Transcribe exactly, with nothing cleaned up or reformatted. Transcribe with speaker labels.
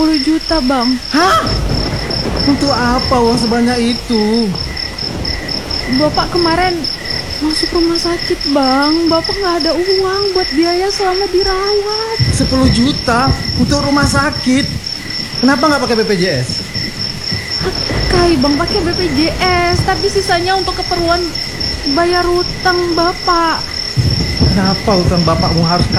Speaker 1: sepuluh juta, Bang.
Speaker 2: Hah? Untuk apa uang sebanyak itu?
Speaker 1: Bapak kemarin masuk rumah sakit, Bang. Bapak nggak ada uang buat biaya selama dirawat.
Speaker 2: Sepuluh juta untuk rumah sakit. Kenapa nggak pakai B P J S?
Speaker 1: Kai, Bang, pakai B P J S, tapi sisanya untuk keperluan bayar utang Bapak.
Speaker 2: Kenapa utang bapakmu harus